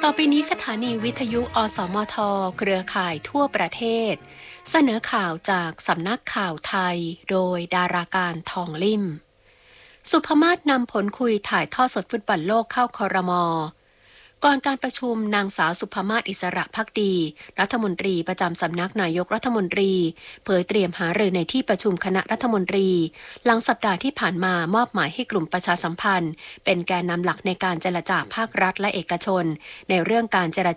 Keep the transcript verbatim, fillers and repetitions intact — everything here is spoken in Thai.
ต่อไปนี้สถานีวิทยุอสมทเครือข่ายทั่วประเทศเสนอข่าวจากสำนักข่าวไทยโดยดาราการทองลิ่มสุภมาศนำผลคุยถ่ายทอดสดฟุตบอลโลกเข้าครม.ก่อนการประชุมนางสาวสุภมาศอิสระภักดีรัฐมนตรีประจำสำนักนายกรัฐมนตรีเผยเตรียมหารือในที่ประชุมคณะรัฐมนตรีหลังสัปดาห์ที่ผ่านมามอบหมายให้กลุ่มประชาสัมพันธ์เป็นแกนนำหลักในการเจรจาภาครัฐและเอกชนในเรื่องการเจร